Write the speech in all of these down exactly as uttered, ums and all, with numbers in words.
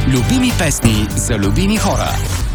Любими песни за любими хора.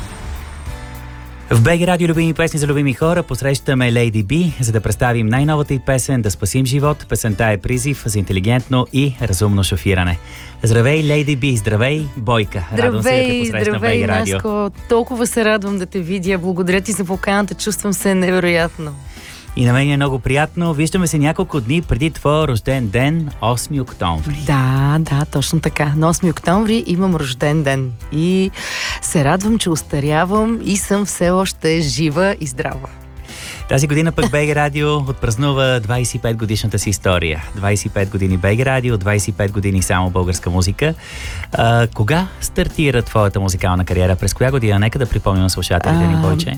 В БГ Радио любими песни за любими хора посрещаме Lady B, за да представим най-новата й песен "Да спасим живот". Песента е призив за интелигентно и разумно шофиране. Здравей, Lady B! Здравей, Бойка! Радвам се да те посрещна в БГ Радио. Наско, толкова се радвам да те видя. Благодаря ти за поканата, чувствам се невероятно. И на мен е много приятно. Виждаме се няколко дни преди твоя рожден ден, осми октомври. Да, да, точно така. На осми октомври имам рожден ден. И се радвам, че остарявам и съм все още жива и здрава. Тази година пък БГ Радио отпразнува двайсет и пет годишната си история. двайсет и пет години БГ Радио, двайсет и пет години само българска музика. А, кога стартира твоята музикална кариера? През коя година? Нека да припомним на слушателите ни, Бойче.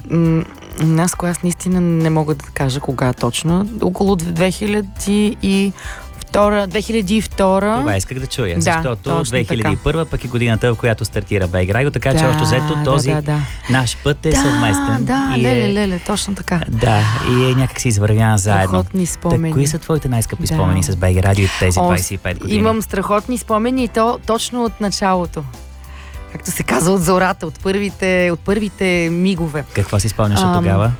Нас, аз наистина не мога да кажа кога точно. Около две хиляди и две хиляди и втора. Това исках да чуя, да, защото две хиляди и първа пък е годината, в която стартира БГ Радио, така да, че общо взето този да, да, да. наш път е да, съвместен. Да, и леле, е, леле, точно така. Да, и е някак си извървян заедно. Страхотни спомени. Так, кои са твоите най-скъпи да. спомени с БГ Радио и тези двайсет и пет години? Имам страхотни спомени и то точно от началото. Както се казва, от зората, от първите, от първите мигове. Какво си спомняш от тогава?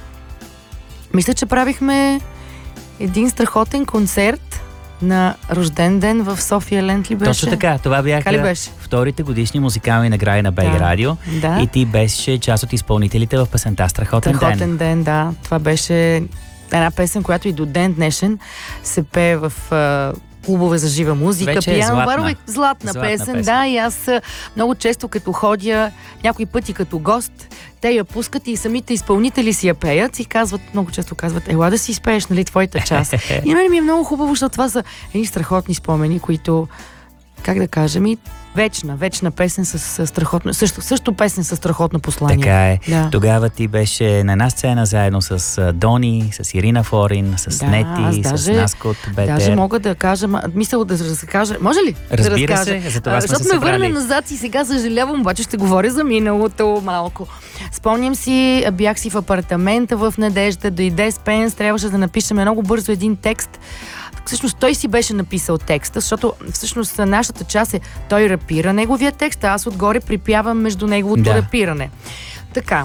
Мисля, че правихме един страхотен концерт на рожден ден в София Ленд ли беше? Точно така, това бяха вторите годишни музикални награди на БГ да. Радио. Да. И ти беше част от изпълнителите в песента "Страхотен, Страхотен ден". Страхотен ден, да. Това беше една песен, която и до ден днешен се пее в uh, клубове за жива музика. Вече е златна. Барове, златна, златна песен, песен. да. И аз много често като ходя, някои пъти като гост, те я пускат и самите изпълнители си я пеят и казват, много често казват: ела да си изпееш, нали, твоята част. И на мен ми е много хубаво, защото това са едни страхотни спомени, които, как да кажем, и вечна, вечна песен с, с страхотно, също, също песен с страхотно послание. Така е. Да. Тогава ти беше на една сцена заедно с Дони, с Ирина Форин, с да, Нети, даже, с Наско от БТР. Даже мога да кажа, мисля да се каже, може ли? Разбира да разкажа? се, за това сме се защото ме събрали. върна назад и сега съжалявам, обаче ще говоря за миналото малко. Спомням си, бях си в апартамента в Надежда, дойде Спенс, трябваше да напишем много бързо един текст. Всъщност той си беше написал текста, защото всъщност нашата част е той рапира неговия текст, а аз отгоре припявам между неговото да. рапиране. Така.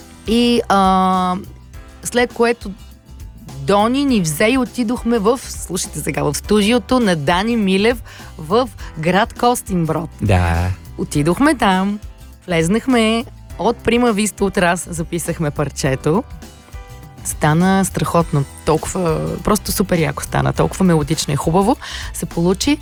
И а, след което Дони ни взе и отидохме в, слушайте сега, в студиото на Дани Милев в град Костинброд. Да. Отидохме там, влезнахме от Прима Виста от Раз, записахме парчето. Стана страхотно. Толкова, просто супер яко стана. Толкова мелодично и хубаво се получи.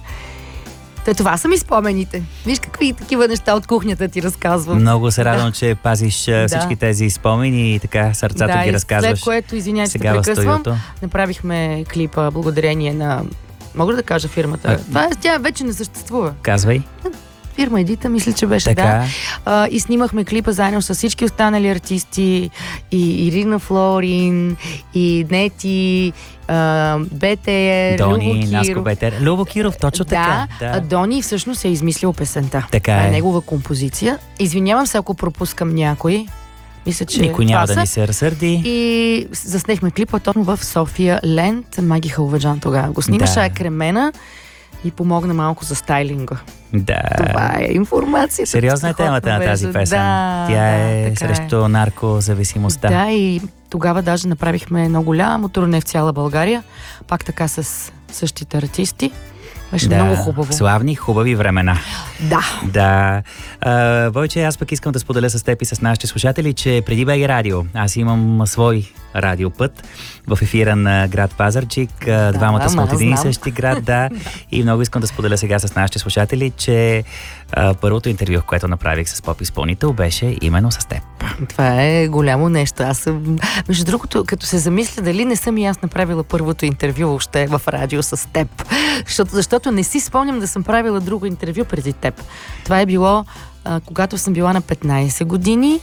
Та това са ми спомените. Виж какви такива неща от кухнята ти разказвам. Много се радвам, да. че пазиш всички да. тези спомени и така сърцата да, ги разказваш. След което, извинявай, че те сега прекъсвам, направихме клипа благодарение на... Мога да кажа фирмата? А... Това, тя вече не съществува. Казвай. Фирма Едита, мисля, че беше, така. да. А, и снимахме клипа заедно с всички останали артисти. И Ирина Флорин, и Нети, а, БТР, Дони, Наско БТР. Любо Киров, точно да, така. Да, Дони всъщност е измислил песента. Така е. е. Негова композиция. Извинявам се, ако пропускам някой. Мисля, че никой няма са. да ни се разсърди. И заснехме клипа точно в София Ленд. Маги Халваджан тогава го снимаше, да. Кремена и помогна малко за стайлинга. Да. Това е информацията. Сериозна е темата на тази песен. Да, Тя да, е срещу е. наркозависимостта. Да, и тогава даже направихме много голямо турне в цяла България. Пак така с същите артисти. Беше да, много хубаво. Славни, хубави времена. Да. Да. А, Бойче, аз пък искам да споделя с теб и с нашите слушатели, че преди БГ Радио аз имам свой радиопът в ефира на град Пазарджик. Да, двамата сме от един и същи град, да. И много искам да споделя сега с нашите слушатели, че а, първото интервю, което направих с поп-изпълнител, беше именно с теб. Това е голямо нещо. Аз съм, между другото, като се замисля дали не съм и аз направила първото интервю въобще в радио с теб. Защото, защото не си спомням да съм правила друго интервю преди теб. Това е било, а, когато съм била на петнайсет години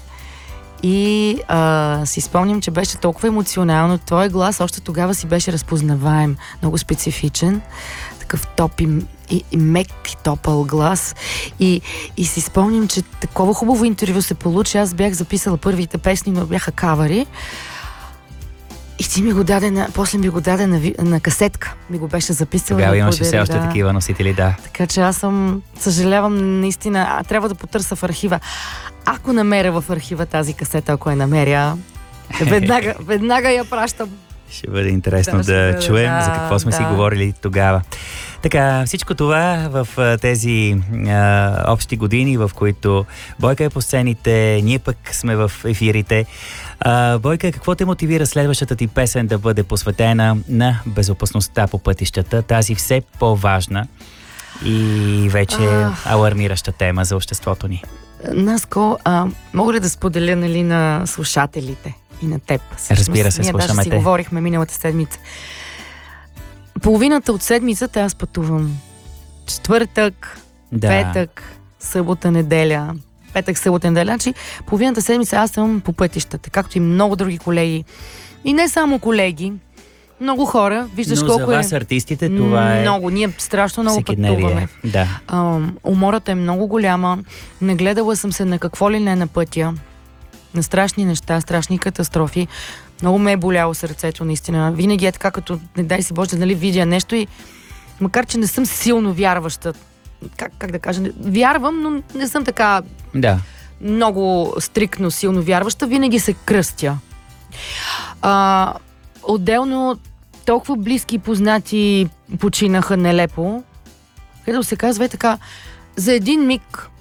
и а, си спомням, че беше толкова емоционално. Твой глас още тогава си беше разпознаваем, много специфичен, такъв топ и, и, и мек и топъл глас. И, и си спомням, че такова хубаво интервю се получи. Аз бях записала първите песни, но бяха кавари. И ти ми го даде, на, после ми го даде на, на касетка. Ми го беше записала. Тогава да имаше все още да. такива носители, да. Така че аз съм, съжалявам наистина, а, трябва да потърся в архива. Ако намеря в архива тази касета, ако я намеря, веднага, веднага я пращам. Ще бъде интересно да, да, да чуем да, за какво сме да. си говорили тогава. Така, всичко това в а, тези а, общи години, в които Бойка е по сцените, ние пък сме в ефирите. А, Бойка, какво те мотивира следващата ти песен да бъде посветена на безопасността по пътищата, тази все по-важна и вече А. алармираща тема за обществото ни? Наско, а, мога ли да споделя, нали, на слушателите и на теб? Разбира се, ние слушаме даже си те. говорихме миналата седмица. Половината от седмицата аз пътувам. Четвъртък, Да. петък, събота, неделя. Петък, събота, неделя. Значи, половината седмица аз съм по пътищата, както и много други колеги. И не само колеги, много хора. Виждаш Но колко за вас, е... артистите, това е Много. Ние страшно много всекидневие. пътуваме. Да. А, умората е много голяма. Нагледала съм се на какво ли не на пътя. На страшни неща, страшни катастрофи. Много ме е боляло сърцето, наистина. Винаги е така, като не дай си Боже, нали, видя нещо и макар, че не съм силно вярваща, как, как да кажа, вярвам, но не съм така Да. много стрикно силно вярваща, винаги се кръстя. А, отделно толкова близки и познати починаха нелепо, където се казва е така, за един миг.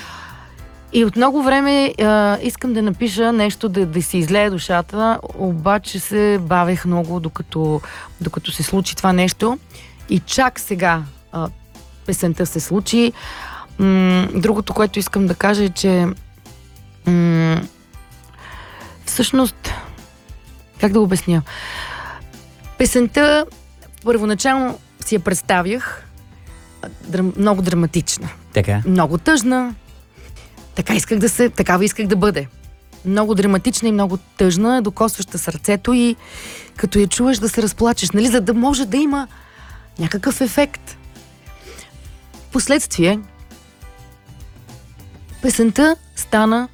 И от много време а, искам да напиша нещо, да, да си излея душата, обаче се бавех много, докато, докато се случи това нещо. И чак сега а, песента се случи. М- другото, което искам да кажа е, че м- всъщност, как да го обясня? Песента първоначално си я представях драм, много драматична. Така. Много тъжна. Така исках да се, такава исках да бъде. Много драматична и много тъжна, докосваща сърцето и като я чуваш да се разплачеш, нали, за да може да има някакъв ефект. Последствие песента стана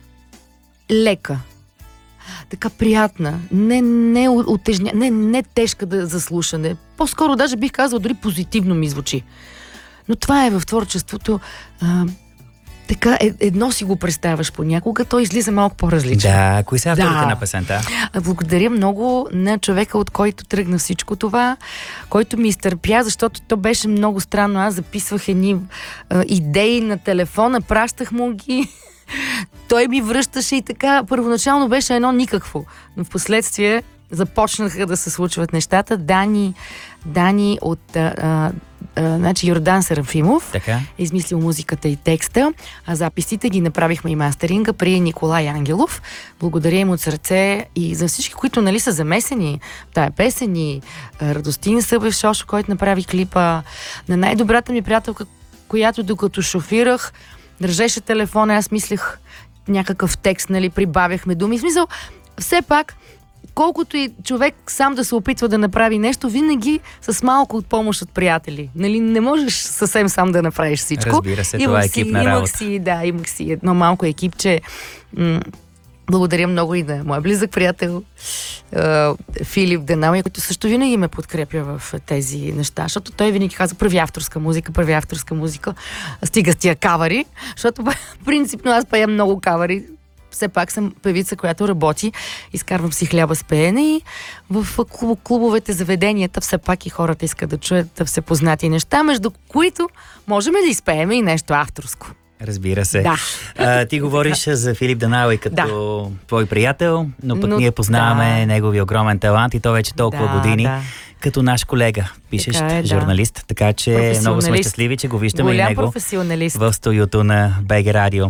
лека. Така приятна, не, не отежня, не, не тежка да, за слушане. По-скоро даже бих казала, дори позитивно ми звучи. Но това е в творчеството. А, така, едно си го представяш понякога, той излиза малко по-различно. Да, кои са авторите Да. на песента? Благодаря много на човека, от който тръгна всичко това, който ми изтърпя, защото то беше много странно. Аз записвах едни а, идеи на телефона, пращах му ги. Той ми връщаше и така. Първоначално беше едно никакво, но в последствие започнаха да се случват нещата. Дани, Дани от а, а, а, значи Йордан Серафимов Така. е измислил музиката и текста, а записите ги направихме и мастеринга при Николай Ангелов. Благодаря им от сърце и за всички, които, нали, са замесени в тая песен, и Радостин Събев Шошо, който направи клипа, на най-добрата ми приятелка, която докато шофирах, държеше телефона, аз мислех някакъв текст, нали, прибавяхме думи. В смисъл, все пак, колкото и човек сам да се опитва да направи нещо, винаги с малко от помощ от приятели. Нали, не можеш съвсем сам да направиш всичко. Разбира се, това е екипна имах работа. си, да, имах си едно малко екипче. М- благодаря много и на моя близък приятел uh, Филип Денауи, който също винаги ме подкрепя в тези неща, защото той винаги каза: прави авторска музика, прави авторска музика, стига с тия кавари, защото принципно аз пея много кавари. Все пак съм певица, която работи, изкарвам си хляба с пеене и в клуб, клубовете, заведенията все пак и хората искат да чуят всепознати неща, между които можем да изпеем и нещо авторско. Разбира се. Да. А, ти говориш за Филип Денауи като Да. твой приятел, но пък Но, ние познаваме да. неговия огромен талант и то вече толкова Да, години. да. Като наш колега, пишещ Така е, да. журналист, така че много сме Професионалист. щастливи, че го виждаме и Голям него професионалист. в студиото на БГ Радио.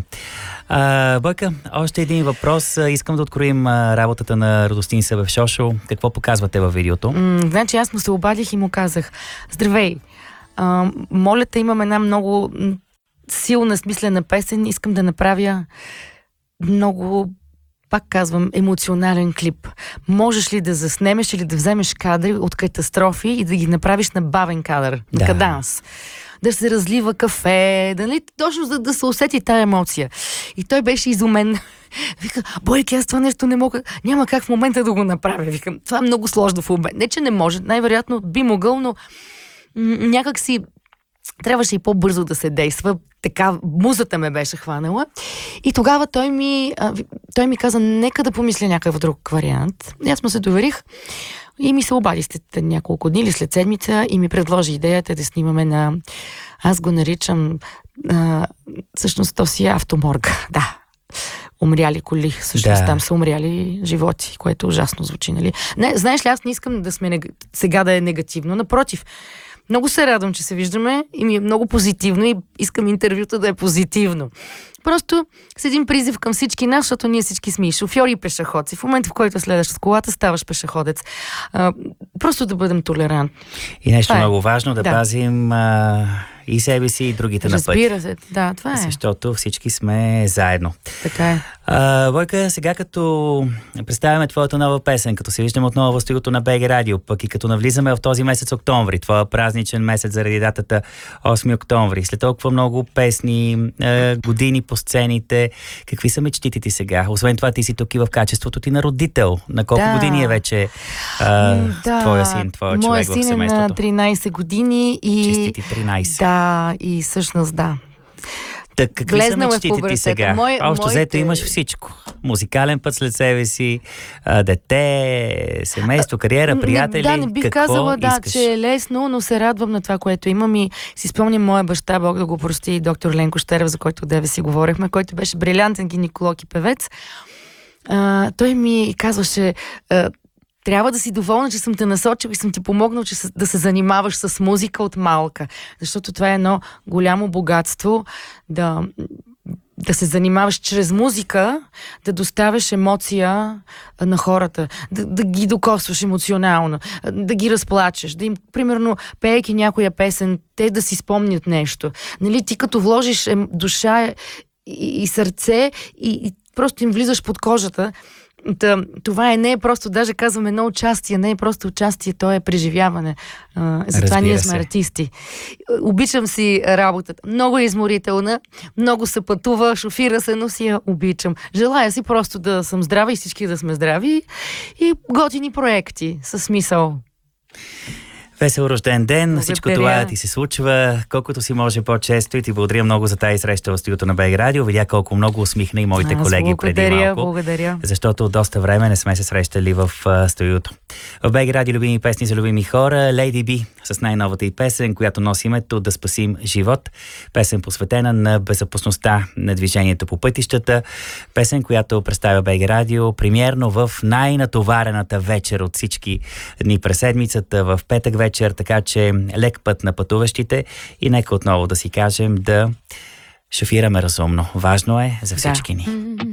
А, Бойка, още един въпрос. Искам да откроим а, работата на Радостин Събев Шошо. Какво показвате във видеото? М, значи аз му се обадих и му казах: здравей, а, моля те, имам една много м, силна, смислена песен, искам да направя много, пак казвам, емоционален клип. Можеш ли да заснемеш или да вземеш кадри от катастрофи и да ги направиш на бавен кадър, Да. на каданс? Да се разлива кафе, да, нали, точно за да се усети тая емоция. И той беше изумен Вика, Бойки, аз това нещо не мога, няма как в момента да го направя. Викам, това е много сложно в момента. Не, че не може, най-вероятно би могъл, но м- някак си трябваше и по-бързо да се действа. Така, музата ме беше хванала. И тогава той ми, а, той ми каза, нека да помисля някакъв друг вариант. И аз му се доверих и ми се обади след няколко дни или след седмица и ми предложи идеята да снимаме на... Аз го наричам... А, всъщност то си е автоморга. Да. Умряли коли. Всъщност да. Там са умряли животи, което ужасно звучи, нали? Не, знаеш ли, аз не искам да сме нег... сега да е негативно. Напротив, много се радвам, че се виждаме и ми е много позитивно и искам интервюто да е позитивно. Просто с един призив към всички нас, защото ние всички сме и шофьори и пешеходци. В момента, в който следваш с колата, ставаш пешеходец. А, просто да бъдем толерантни. И нещо това много е. важно, да, да. пазим а, и себе си, и другите на пътя. Разбира се, да, това е. Защото всички сме заедно. Така е. А, Бойка, сега като представяме твоята нова песен, като се виждаме отново в студиото на БГ Радио, пък и като навлизаме в този месец октомври, твоя празничен месец заради датата осми октомври, след толкова много песни, е, години по сцените, какви са мечтите ти сега? Освен това, ти си тук и в качеството ти на родител. На колко да. години е вече а, да. твоя син, твоя човек в семейството? Моя син е на тринайсет години и... Честити тринайсет. Да, и всъщност да. Так, какви Влезнала са мечтите ти сега? Мой, Общо моите... взето имаш всичко. Музикален път след себе си, а, дете, семейство, кариера, приятели. Не, да, не бих какво казала, да, искаш? че е лесно, но се радвам на това, което имам и си спомням моя баща, Бог да го прости, доктор Ленко Щерев, за който деве си говорихме, който беше брилянтен гинеколог и певец. А, той ми казваше... А, трябва да си доволна, че съм те насочил и съм ти помогнал, че да се занимаваш с музика от малка. Защото това е едно голямо богатство да, да се занимаваш чрез музика, да доставяш емоция на хората, да, да ги докосваш емоционално, да ги разплачеш, да им, примерно, пеейки някоя песен, те да си спомнят нещо. Нали, ти като вложиш душа и, и сърце и, и просто им влизаш под кожата, Та, това е, не е просто, даже казваме едно участие, не е просто участие, то е преживяване. А, затова ние сме артисти. Обичам си работата. Много е изморителна, много се пътува, шофира се, но си я обичам. Желая си просто да съм здрава и всички да сме здрави и готини проекти със смисъл. Весел рожден ден, Благодаря. Всичко това ти се случва колкото си може по-често и ти благодаря много за тази среща в студиото на БГ Радио. Видя колко много усмихна и моите Аз колеги преди малко. Благодаря. Защото доста време не сме се срещали в uh, студиото. В БГ Радио любими песни за любими хора. Lady B с най-новата и песен, която носи името "Да спасим живот". Песен посветена на безопасността на движението по пътищата. Песен, която представя БГ Радио премиерно в най-натоварената вечер от всички дни през седмицата, в петък вечер, така че лек път на пътуващите и нека отново да си кажем да шофираме разумно. Важно е за всички ни.